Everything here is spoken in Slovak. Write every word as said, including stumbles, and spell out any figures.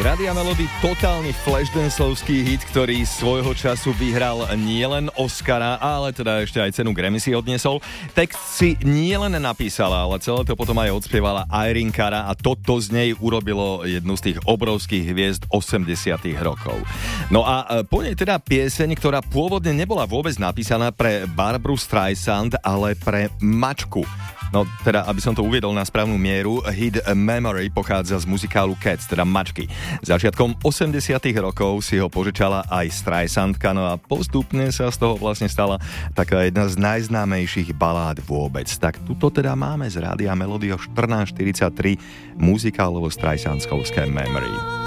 Rádia Melody, totálny flashdanceovský hit, ktorý svojho času vyhral nielen Oscara, ale teda ešte aj cenu Grammy si odniesol. Text si nielen napísala, ale celé to potom aj odspievala Irene Cara a toto z nej urobilo jednu z tých obrovských hviezd osemdesiatych rokov. No a po nej teda pieseň, ktorá pôvodne nebola vôbec napísaná pre Barbru Streisand, ale pre mačku. No teda, aby som to uviedol na správnu mieru, hit Memory pochádza z muzikálu Cats, teda Mačky. Začiatkom osemdesiatych rokov si ho požičala aj Streisandka, no a postupne sa z toho vlastne stala taká jedna z najznámejších balád vôbec. Tak tuto teda máme z Rádia Melody o štrnásť štyridsaťtri muzikálovo streisandskouské Memory.